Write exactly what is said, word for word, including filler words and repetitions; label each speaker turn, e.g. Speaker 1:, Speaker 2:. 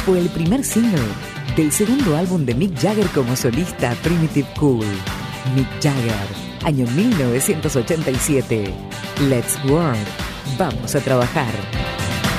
Speaker 1: fue el primer single del segundo álbum de Mick Jagger como solista, Primitive Cool. Mick Jagger, año mil novecientos ochenta y siete. Let's Work. Vamos a trabajar.